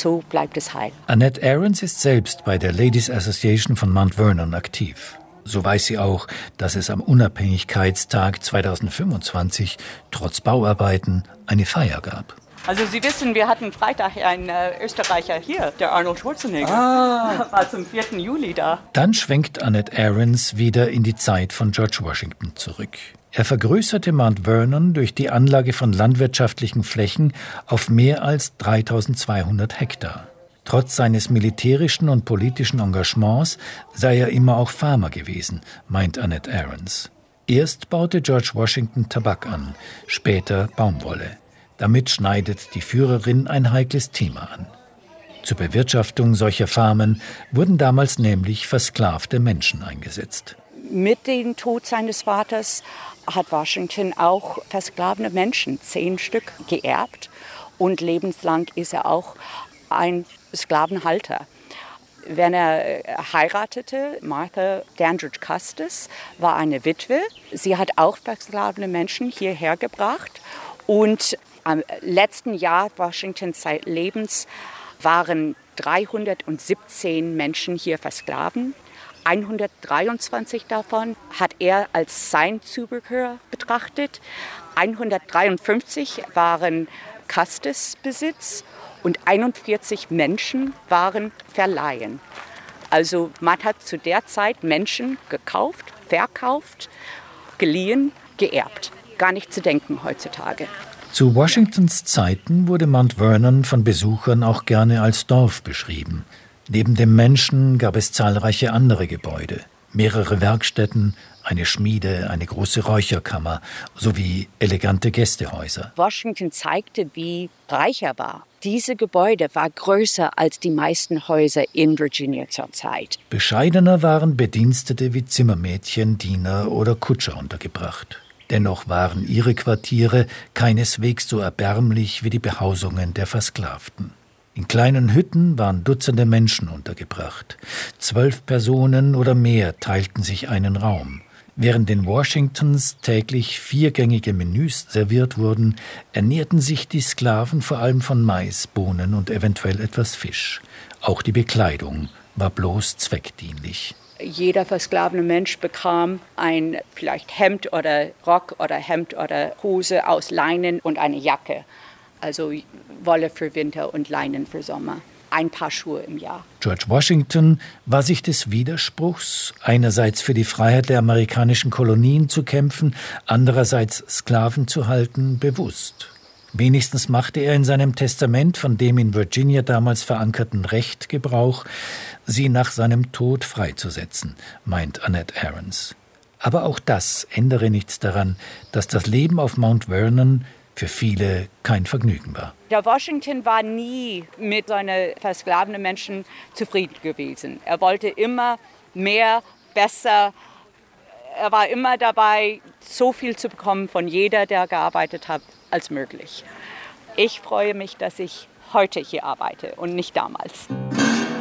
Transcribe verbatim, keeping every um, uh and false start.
so bleibt es heil. Annette Ahrens ist selbst bei der Ladies Association von Mount Vernon aktiv. So weiß sie auch, dass es am Unabhängigkeitstag zweitausendfünfundzwanzig trotz Bauarbeiten eine Feier gab. Also Sie wissen, wir hatten Freitag einen äh, Österreicher hier, der Arnold Schwarzenegger. Ah. War zum vierten Juli da. Dann schwenkt Annette Ahrens wieder in die Zeit von George Washington zurück. Er vergrößerte Mount Vernon durch die Anlage von landwirtschaftlichen Flächen auf mehr als dreitausendzweihundert Hektar. Trotz seines militärischen und politischen Engagements sei er immer auch Farmer gewesen, meint Annette Ahrens. Erst baute George Washington Tabak an, später Baumwolle. Damit schneidet die Führerin ein heikles Thema an. Zur Bewirtschaftung solcher Farmen wurden damals nämlich versklavte Menschen eingesetzt. Mit dem Tod seines Vaters hat Washington auch versklavte Menschen, zehn Stück, geerbt. Und lebenslang ist er auch ein Sklavenhalter. Wenn er heiratete, Martha Dandridge Custis war eine Witwe. Sie hat auch versklavte Menschen hierher gebracht. Und am letzten Jahr Washingtons Lebens waren dreihundertsiebzehn Menschen hier versklaven. hundertdreiundzwanzig davon hat er als sein Zubehör betrachtet. hundertdreiundfünfzig waren Custis-Besitz und einundvierzig Menschen waren Verleihen. Also man hat zu der Zeit Menschen gekauft, verkauft, geliehen, geerbt. Gar nicht zu denken heutzutage. Zu Washingtons Zeiten wurde Mount Vernon von Besuchern auch gerne als Dorf beschrieben. Neben dem Menschen gab es zahlreiche andere Gebäude, mehrere Werkstätten, eine Schmiede, eine große Räucherkammer sowie elegante Gästehäuser. Washington zeigte, wie reich er war. Diese Gebäude waren größer als die meisten Häuser in Virginia zur Zeit. Bescheidener waren Bedienstete wie Zimmermädchen, Diener oder Kutscher untergebracht. Dennoch waren ihre Quartiere keineswegs so erbärmlich wie die Behausungen der Versklavten. In kleinen Hütten waren Dutzende Menschen untergebracht. Zwölf Personen oder mehr teilten sich einen Raum. Während in Washingtons täglich viergängige Menüs serviert wurden, ernährten sich die Sklaven vor allem von Mais, Bohnen und eventuell etwas Fisch. Auch die Bekleidung war bloß zweckdienlich. Jeder versklavene Mensch bekam ein vielleicht Hemd oder Rock oder Hemd oder Hose aus Leinen und eine Jacke. Also Wolle für Winter und Leinen für Sommer. Ein Paar Schuhe im Jahr. George Washington war sich des Widerspruchs, einerseits für die Freiheit der amerikanischen Kolonien zu kämpfen, andererseits Sklaven zu halten, bewusst. Wenigstens machte er in seinem Testament von dem in Virginia damals verankerten Recht Gebrauch, sie nach seinem Tod freizusetzen, meint Annette Ahrens. Aber auch das ändere nichts daran, dass das Leben auf Mount Vernon für viele kein Vergnügen war. Der Washington war nie mit seinen versklavten Menschen zufrieden gewesen. Er wollte immer mehr, besser. Er war immer dabei, so viel zu bekommen von jeder, der gearbeitet hat, als möglich. Ich freue mich, dass ich heute hier arbeite und nicht damals.